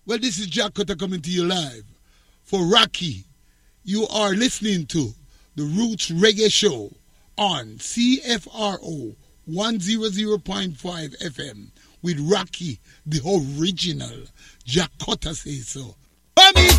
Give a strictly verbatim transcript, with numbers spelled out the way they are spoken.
Well, this is Jack Cutter coming to you live. For Rocky, you are listening to the Roots Reggae Show on C F R O one hundred point five F M with Rocky, the original. Jack Cutter says so.